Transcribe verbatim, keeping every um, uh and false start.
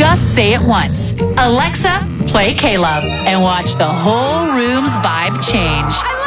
Just say it once. Alexa, play K-Love, and watch the whole room's vibe change.